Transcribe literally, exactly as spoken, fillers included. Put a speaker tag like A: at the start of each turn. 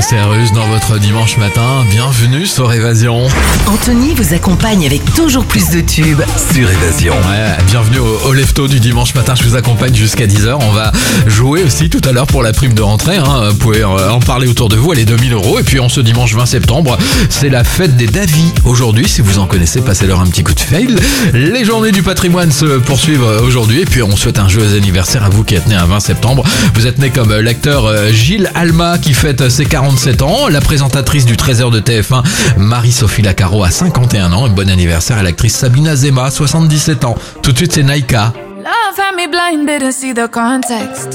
A: Cyrus dans votre dimanche matin. Bienvenue sur Évasion.
B: Anthony vous accompagne avec toujours plus de tubes
C: sur Évasion.
A: Ouais, bienvenue au, au Lefto du dimanche matin. Je vous accompagne jusqu'à dix heures. On va jouer aussi tout à l'heure pour la prime de rentrée. Hein. Vous pouvez en parler autour de vous. Elle est deux mille euros. Et puis en ce dimanche vingt septembre, c'est la fête des Davis. Aujourd'hui, si vous en connaissez, passez-leur un petit coup de fail. Les journées du patrimoine se poursuivent aujourd'hui. Et puis on souhaite un joyeux anniversaire à vous qui êtes né un vingt septembre. Vous êtes né comme l'acteur Gilles Alma qui fête ses quarante-sept ans. La présentatrice du Trésor de T F un, Marie-Sophie Lacaro, a cinquante et un ans. Et bon anniversaire à l'actrice Sabina Zema, soixante-dix-sept ans. Tout de suite, c'est Naika.
D: Love had me blinded to see the context.